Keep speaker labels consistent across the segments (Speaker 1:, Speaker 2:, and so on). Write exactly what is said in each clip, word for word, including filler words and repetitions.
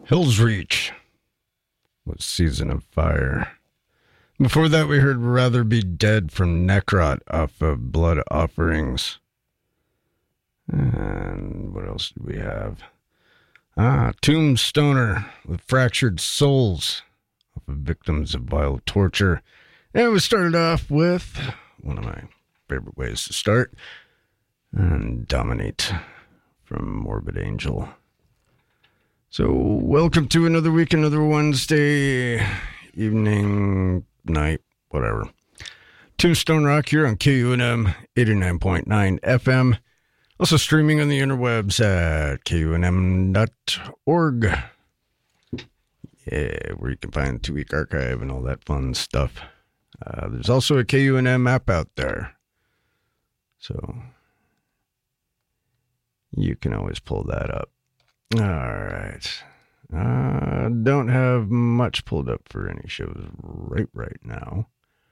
Speaker 1: Hill's Reach was Season of Fire. Before that, we heard Rather Be Dead from Necrot off of Blood Offerings. And what else do we have? Ah, Tombstoner with Fractured Souls off of Victims of Vile Torture. And we started off with one of my favorite ways to start, and Dominate from Morbid Angel. So, welcome to another week, another Wednesday evening, night, whatever. Tombstone Rock here on K U N M eighty-nine point nine F M. Also streaming on the interwebs at K U N M dot org. Yeah, where you can find the two-week archive and all that fun stuff. Uh, there's also a K U N M app out there. So, you can always pull that up. All right. Uh, don't have much pulled up for any shows right right now.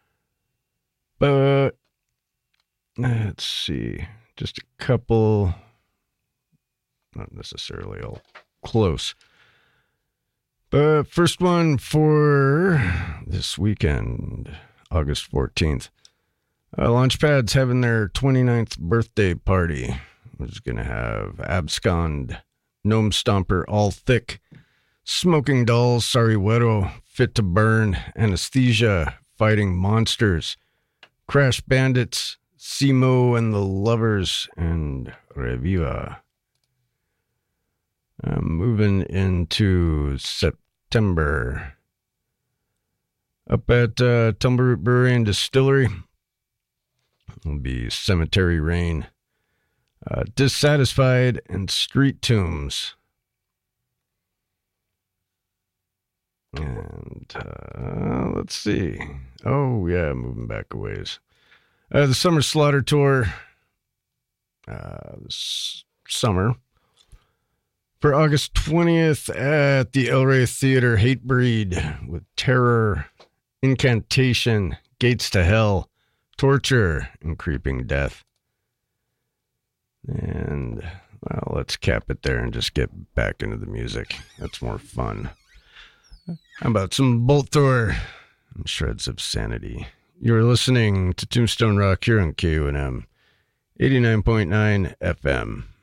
Speaker 1: But, let's see. Just a couple, not necessarily all close. But first one for this weekend, August fourteenth. Uh, Launchpad's having their twenty-ninth birthday party. We're just going to have Abscond, Gnome Stomper, All Thick, Smoking Dolls, Sorry Wedo, Fit to Burn, Anesthesia, Fighting Monsters, Crash Bandits, Simo and the Lovers, and Reviva. Uh, moving into September. Up at uh, Tumbleroot Brewery and Distillery will be Cemetery Rain, uh, Dissatisfied, and Street Tombs. And uh, let's see. Oh, yeah, moving back a ways. Uh, the Summer Slaughter Tour uh, this summer for August twentieth at the El Rey Theater, Hatebreed with Terror, Incantation, Gates to Hell, Torture, and Creeping Death. And, well, let's cap it there and just get back into the music. That's more fun. How about some Bolt Thrower and Shreds of Sanity? You're listening to Tombstone Rock here on K U N M eighty-nine point nine F M.